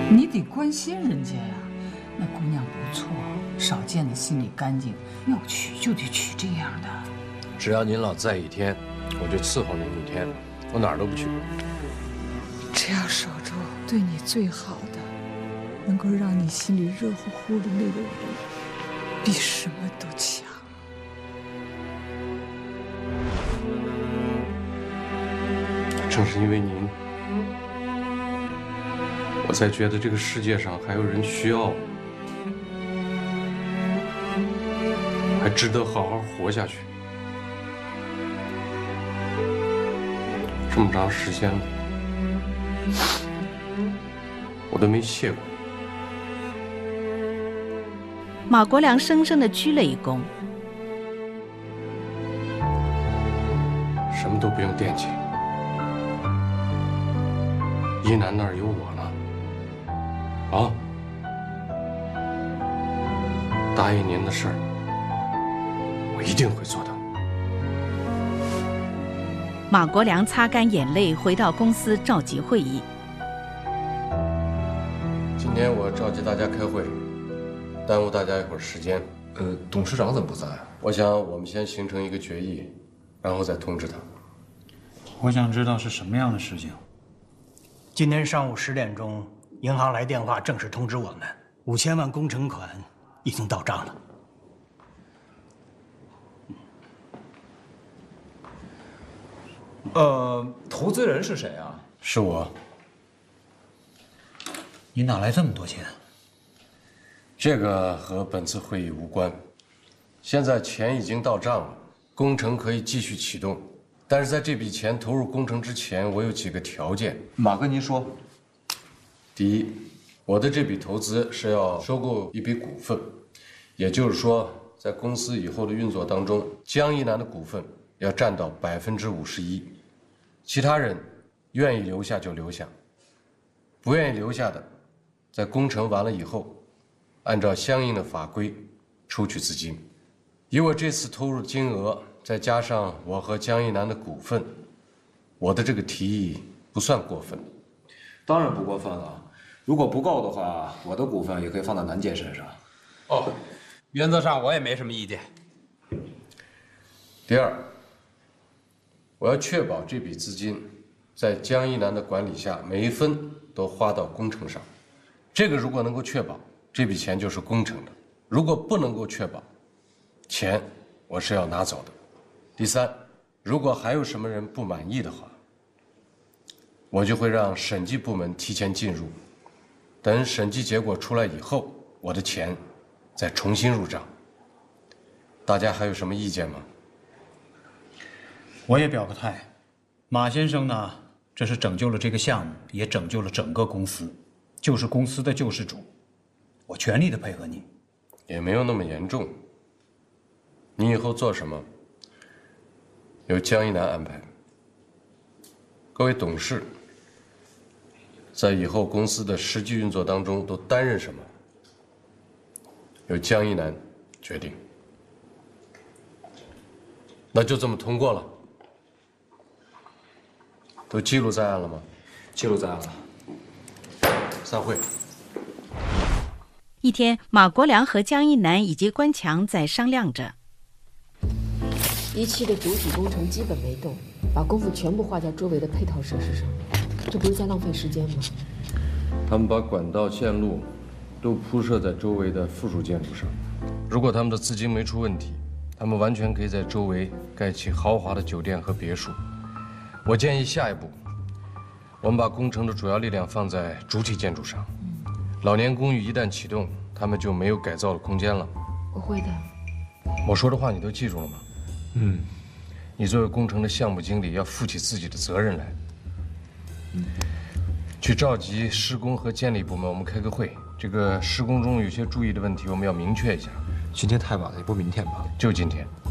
你得关心人家呀。那姑娘不错，少见的心里干净，要娶就得娶这样的。 只要您老在一天，我就伺候您一天，我哪儿都不去。 只要守住对你最好的，能够让你心里热乎乎的那个人，比什么都强。 正是因为您，我才觉得这个世界上还有人需要我，还值得好好活下去。这么长时间了，我都没谢过。 马国良深深地鞠了一躬。 什么都不用惦记，一楠那儿有我呢。啊，答应您的事儿，我一定会做到。 马国良擦干眼泪，回到公司召集会议。 今天我召集大家开会，耽误大家一会儿时间。 董事长怎么不在啊？ 我想我们先形成一个决议，然后再通知他。 我想知道是什么样的事情。 今天上午10点钟，银行来电话正式通知我们，5000万工程款已经到账了。 投资人是谁啊？ 是我。 你哪来这么多钱？ 这个和本次会议无关。现在钱已经到账了，工程可以继续启动。但是在这笔钱投入工程之前，我有几个条件。 马哥，您说。 第一，我的这笔投资是要收购一笔股份，也就是说，在公司以后的运作当中，江一楠的股份要占到51%，其他人愿意留下就留下，不愿意留下的，在工程完了以后，按照相应的法规抽取资金。以我这次投入金额，再加上我和江一楠的股份，我的这个提议不算过分。 当然不过分了。如果不够的话，我的股份也可以放在南姐身上。 哦，原则上我也没什么意见。 第二，我要确保这笔资金在江一楠的管理下，每一分都花到工程上。这个如果能够确保，这笔钱就是工程的；如果不能够确保，钱我是要拿走的。第三，如果还有什么人不满意的话，我就会让审计部门提前进入，等审计结果出来以后，我的钱再重新入账。大家还有什么意见吗？ 我也表个态，马先生呢，这是拯救了这个项目，也拯救了整个公司，就是公司的救世主。我全力的配合你。 也没有那么严重。你以后做什么，由江一楠安排。各位董事，在以后公司的实际运作当中都担任什么，由江一楠决定。那就这么通过了。都记录在案了吗？ 记录在案了。 散会。 一天，马国良和江一楠以及关强在商量着。 仪器的主体工程基本没动，把功夫全部花在周围的配套设施上，这不是在浪费时间吗？ 他们把管道线路都铺设在周围的附属建筑上。如果他们的资金没出问题，他们完全可以在周围盖起豪华的酒店和别墅。我建议下一步，我们把工程的主要力量放在主体建筑上。老年公寓一旦启动，他们就没有改造的空间了。 我会的。 我说的话你都记住了吗？你作为工程的项目经理，要负起自己的责任来。去召集施工和监理部门，我们开个会。这个施工中有些注意的问题，我们要明确一下。 今天太晚了，也不明天吧？ 就今天。